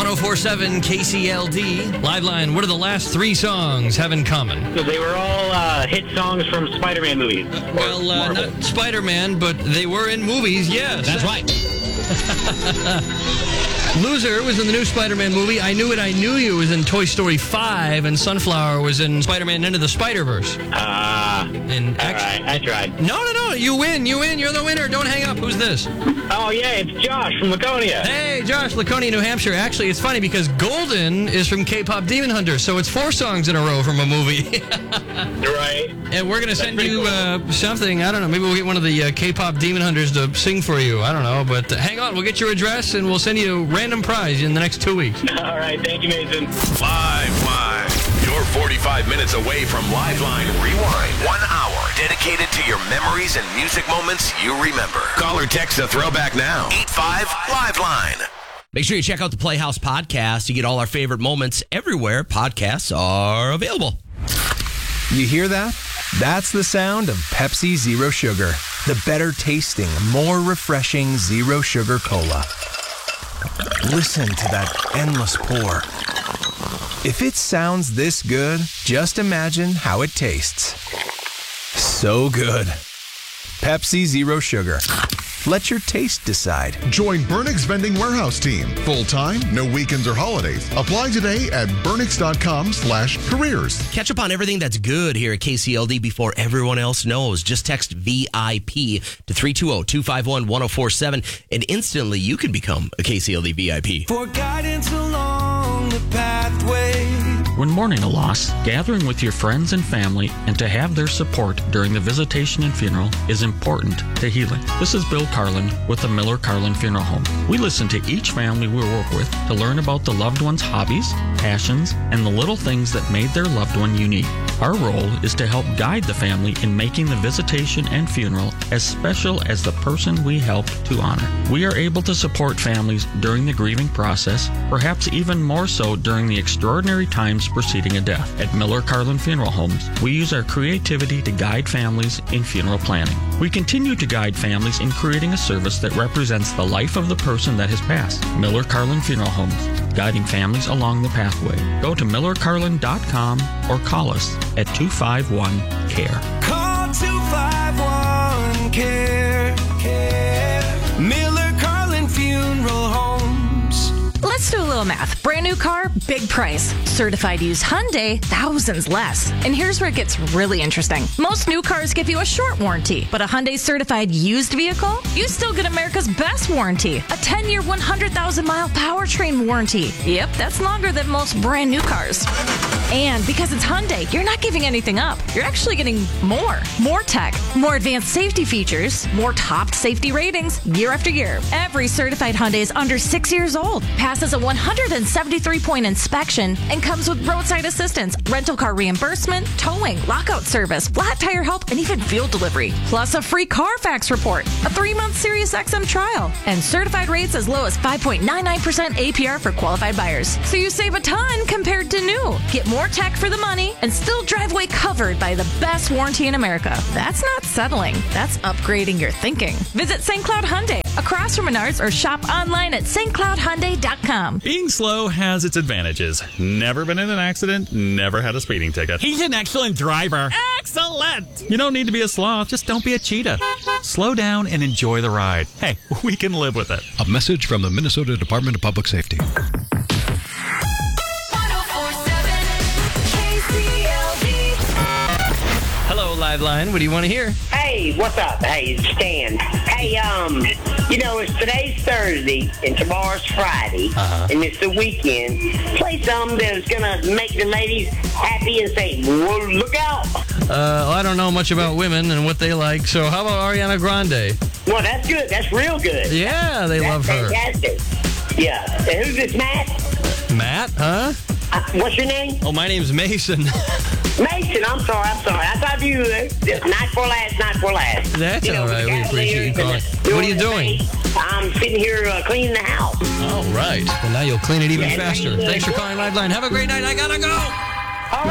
104.7 KCLD. Liveline, what do the last three songs have in common? So they were all hit songs from Spider-Man movies. Not Spider-Man, but they were in movies, yes. That's right. Loser was in the new Spider-Man movie. I Knew It, I Knew You was in Toy Story 5, and Sunflower was in Spider-Man Into the Spider-Verse. All right, I tried. No, you win. You're the winner. Don't hang up. Who's this? Oh, yeah, it's Josh from Laconia. Hey, Josh, Laconia, New Hampshire. Actually, it's funny because Golden is from K-Pop Demon Hunter, so it's 4 songs in a row from a movie. Right. And we're going to send you something. I don't know. Maybe we'll get one of the K-Pop Demon Hunters to sing for you. I don't know. But hang on. We'll get your address, and we'll send you a random prize in the next 2 weeks. All right. Thank you, Mason. Liveline. You're 45 minutes away from Liveline Rewind. 1 hour dedicated to your memories and music moments you remember. Call or text a throwback now. 85 Liveline. Make sure you check out the Playhouse podcast. You get all our favorite moments everywhere podcasts are available. You hear that? That's the sound of Pepsi Zero Sugar. The better tasting, more refreshing Zero Sugar Cola. Listen to that endless pour. If it sounds this good, just imagine how it tastes. So good. Pepsi Zero Sugar. Let your taste decide. Join Burnix Vending Warehouse Team. Full-time, no weekends or holidays. Apply today at burnix.com/careers. Catch up on everything that's good here at KCLD before everyone else knows. Just text VIP to 320-251-1047 and instantly you can become a KCLD VIP. For guidance along the pathway. When mourning a loss, gathering with your friends and family and to have their support during the visitation and funeral is important to healing. This is Bill Carlin with the Miller Carlin Funeral Home. We listen to each family we work with to learn about the loved one's hobbies, passions, and the little things that made their loved one unique. Our role is to help guide the family in making the visitation and funeral as special as the person we help to honor. We are able to support families during the grieving process, perhaps even more so during the extraordinary times preceding a death. At Miller Carlin Funeral Homes, we use our creativity to guide families in funeral planning. We continue to guide families in creating a service that represents the life of the person that has passed. Miller Carlin Funeral Homes, guiding families along the pathway. Go to millercarlin.com or call us at 251-CARE. Call 251-CARE. Miller Carlin Funeral Homes. Let's do a little math. Brand new car, big price. Certified used Hyundai, thousands less. And here's where it gets really interesting. Most new cars give you a short warranty, but a Hyundai certified used vehicle, you still get America's best warranty. A 10-year, 100,000-mile powertrain warranty. Yep, that's longer than most brand new cars. And because it's Hyundai, you're not giving anything up. You're actually getting more. More tech, more advanced safety features, more top safety ratings year after year. Every certified Hyundai is under 6 years old, passes a 173-point inspection, and comes with roadside assistance, rental car reimbursement, towing, lockout service, flat tire help, and even fuel delivery. Plus a free Carfax report, a 3-month Sirius XM trial, and certified rates as low as 5.99% APR for qualified buyers. So you save a ton compared to new. Get more tech for the money and still drive away covered by the best warranty in America. That's not settling. That's upgrading your thinking. Visit St. Cloud Hyundai across from Menards or shop online at stcloudhyundai.com. Being slow has its advantages. Never been in an accident, never had a speeding ticket. He's an excellent driver. Excellent! You don't need to be a sloth, just don't be a cheetah. Slow down and enjoy the ride. Hey, we can live with it. A message from the Minnesota Department of Public Safety. Hello, Liveline. What do you want to hear? Hey, what's up? Hey, it's Stan. Hey, it's today's Thursday and tomorrow's Friday, and it's the weekend. Play something that's gonna make the ladies happy and say, "Whoa, look out!" I don't know much about women and what they like, so how about Ariana Grande? Well, that's good. That's real good. Yeah, they love her. Fantastic. Yeah. And who's this, Matt? Matt, huh? What's your name? Oh, my name's Mason. Mason, I'm sorry. I thought you were night for last. That's all right. We appreciate you calling. What are you doing? I'm sitting here cleaning the house. All right. Well, now you'll clean it even faster. Thanks for calling Liveline. Have a great night. I gotta go.